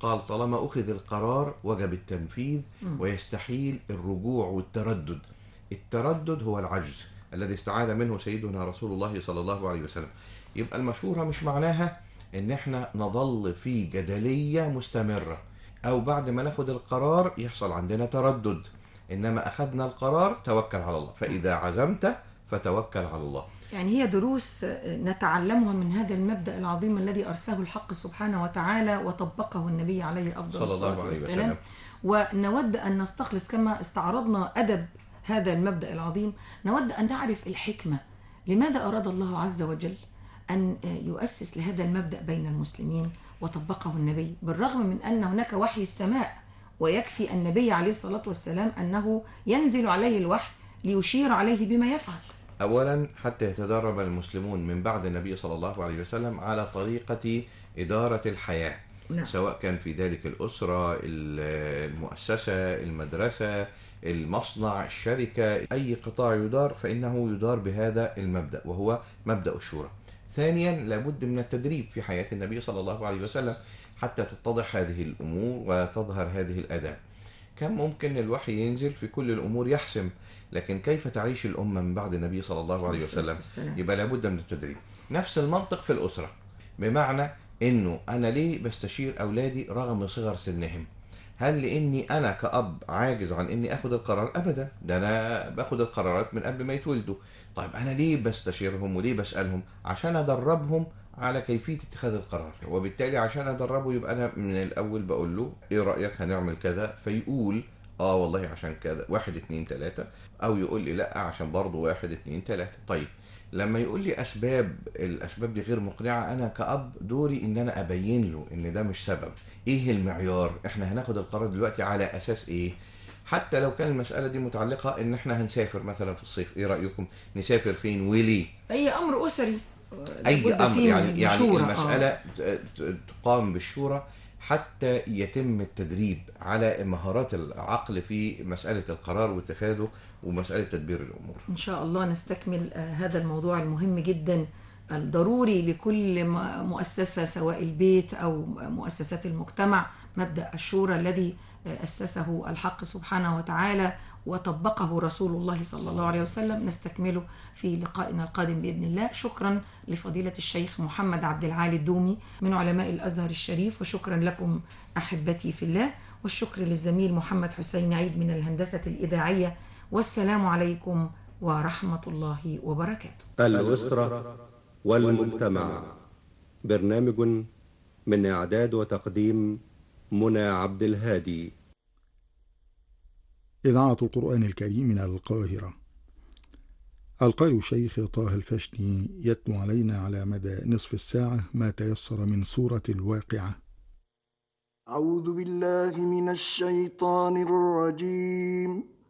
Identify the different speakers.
Speaker 1: قال طالما أخذ القرار وجب التنفيذ، ويستحيل الرجوع والتردد. التردد هو العجز الذي استعاذ منه سيدنا رسول الله صلى الله عليه وسلم. يبقى المشورة مش معناها ان احنا نظل في جدلية مستمرة، او بعد ما ناخد القرار يحصل عندنا تردد. انما اخذنا القرار توكل على الله، فاذا عزمت فتوكل على الله.
Speaker 2: يعني هي دروس نتعلمها من هذا المبدأ العظيم الذي أرساه الحق سبحانه وتعالى وطبقه النبي عليه أفضل الصلاة والسلام. ونود أن نستخلص كما استعرضنا أدب هذا المبدأ العظيم، نود أن نعرف الحكمة. لماذا أراد الله عز وجل أن يؤسس لهذا المبدأ بين المسلمين وطبقه النبي، بالرغم من أن هناك وحي السماء، ويكفي النبي عليه الصلاة والسلام أنه ينزل عليه الوحي ليشير عليه بما يفعل.
Speaker 1: أولا حتى يتدرب المسلمون من بعد النبي صلى الله عليه وسلم على طريقة إدارة الحياة. نعم. سواء كان في ذلك الأسرة، المؤسسة، المدرسة، المصنع، الشركة، أي قطاع يدار فإنه يدار بهذا المبدأ، وهو مبدأ الشورى. ثانيا لابد من التدريب في حياة النبي صلى الله عليه وسلم حتى تتضح هذه الأمور وتظهر هذه الآداب. كان ممكن الوحي ينزل في كل الأمور يحسم، لكن كيف تعيش الأمة من بعد النبي صلى الله عليه وسلم؟ يبقى لابد من التدريب. نفس المنطق في الأسرة، بمعنى إنه أنا ليه بستشير أولادي رغم صغر سنهم؟ هل لأني أنا كأب عاجز عن إني أخذ القرار؟ أبدا، ده أنا باخذ القرارات من قبل ما يتولدوا. طيب أنا ليه بستشيرهم وليه بسألهم؟ عشان أدربهم على كيفية اتخاذ القرار، وبالتالي عشان أدربه يبقى أنا من الأول بقول له إيه رأيك هنعمل كذا، فيقول والله عشان كذا 1 2 3، أو يقول لي لأ عشان برضه 1 2 3. طيب لما يقول لي الأسباب دي غير مقنعة، أنا كأب دوري إن أنا أبين له إن ده مش سبب. إيه المعيار؟ إحنا هناخد القرار دلوقتي على أساس إيه؟ حتى لو كان المسألة دي متعلقة إن إحنا هنسافر مثلا في الصيف، إيه رأيكم نسافر فين وليه؟
Speaker 2: أي أمر أسري،
Speaker 1: أي أمر يعني المسألة تقام بالشورى حتى يتم التدريب على مهارات العقل في مسألة القرار واتخاذه ومسألة تدبير الأمور.
Speaker 2: إن شاء الله نستكمل هذا الموضوع المهم جدا الضروري لكل مؤسسة، سواء البيت أو مؤسسات المجتمع، مبدأ الشورى الذي أسسه الحق سبحانه وتعالى وطبقه رسول الله صلى الله عليه وسلم. نستكمله في لقائنا القادم بإذن الله. شكرا لفضيلة الشيخ محمد عبد العالي الدومي من علماء الأزهر الشريف، وشكرا لكم أحبتي في الله، والشكر للزميل محمد حسين عيد من الهندسة الإذاعية. والسلام عليكم ورحمة الله وبركاته.
Speaker 3: الأسرة والمجتمع، برنامج من إعداد وتقديم منى عبد الهادي.
Speaker 4: إذاعة القرآن الكريم من القاهرة. القارئ الشيخ طه الفشني يتلو علينا على مدى نصف الساعة ما تيسر من سورة الواقعة.
Speaker 5: أعوذ بالله من الشيطان الرجيم.